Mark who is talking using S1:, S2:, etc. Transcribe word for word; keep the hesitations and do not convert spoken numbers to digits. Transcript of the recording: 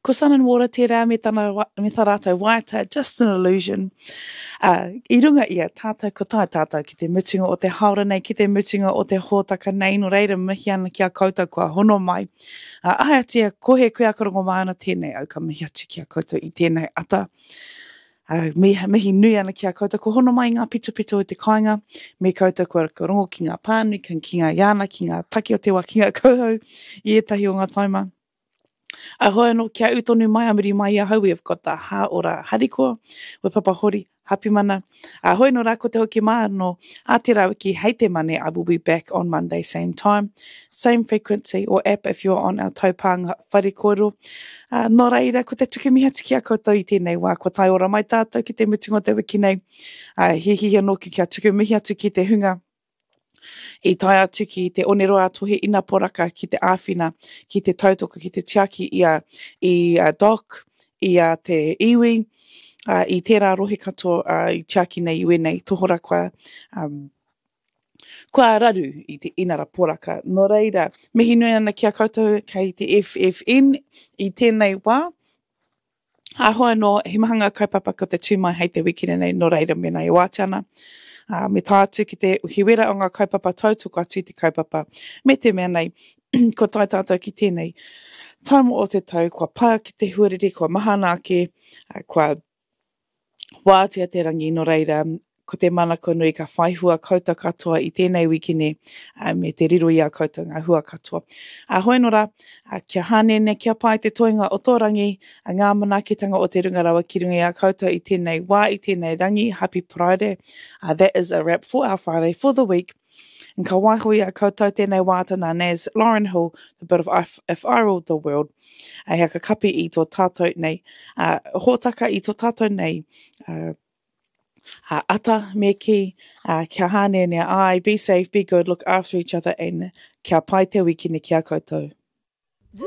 S1: Ko sun and water te rā me tana, wa- me tā rātou waita, just an illusion. Uh, I runga ia, tātou ko tai tātou ki te mutunga o te haora nei, ki te mutunga o te hōtaka nei, no reira mihi ana ki a koutou kua hono mai. Uh, ahatia, ko he koe akarongo mai ana tēnei au ka mihi atu ki a koutou i tēnei ata. Uh, me, mihi nui ana ki a koutou, ko hono mai ngā pito pito o te kāinga, me koutou kua ka rongo ki ngā pānui, ki, ki ngā iana, ki ngā taki o te wā, ki ngā kauhau, i etahi o ngā taima. A hoa no kia utonu mai amiri mai a hau, we have got the haora harikoa, we papa hori, hapi mana. A hoi no rā ko te hoki maa no, a te rau ki hei te mane, I will be back on Monday, same time, same frequency or app if you're on our taupanga wharikoro. Uh, nō reira, ko te tuku miha tiki a koutou i tēnei wā, ko tai ora mai tātou ki te mutunga o te wiki nei. Uh, he hi anō ki kia tuku mihi atu ki te hunga. I tai atu ki te oneroa atohe ina poraka, ki te āwhina, ki te tautoko, ki te tiaki ia i uh, Doc, i uh, te iwi, uh, i tērā rohe katoa uh, i tiaki nei iwe nei, tohora kua, um, kua raru i te inara poraka. Nō reira, mihi nui ana ki a koutou kei te F F N i tēnei wā. Ahoa no, he mahanga kaupapa ko te tūmai hei te wikine nei, nō reira me nei wātana. Uh, me tā atu ki te hiwera o ngā kaupapa tautoko atu i te kaupapa. Me te mea nei, ko tai tātou ki tēnei. Taumo o te tau, kua pā ki te huarere, kua mahana ake, uh, kua wātia te rangi no reira, ko te mana nui ka whaihua koutou katoa i tēnei wikine, uh, me te riro i a koutou ngā hua katoa. A uh, hoi no rā, uh, kia hānene, kia pai te toinga o tō rangi, a uh, ngā manakitanga o te rungarawa ki runga i a koutou i tēnei wā, i tēnei rangi, happy Friday. Uh, that is a wrap for our Friday for the week. And ka waihui a koutou tēnei wātana, and as Lauren Hill, the bit of If, If I Ruled the World, a hea ka kapi i tō tātou nei, uh, hōtaka i tō tātou nei, uh, Uh, ata me ki, uh, kia hānene ai, be safe, be good, look after each other, and kia pai te wikine ki a koutou.